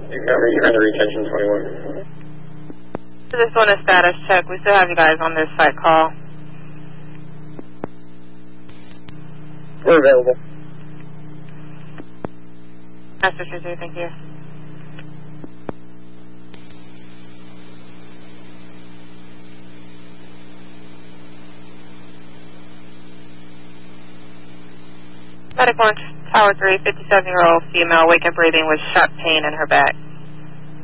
You cover, you're under retention 21. Just doing a status check. We still have you guys on this site call. We're available. Master Suzu, thank you. Medic Launch Tower 3, 57-year-old female, awake and breathing with sharp pain in her back.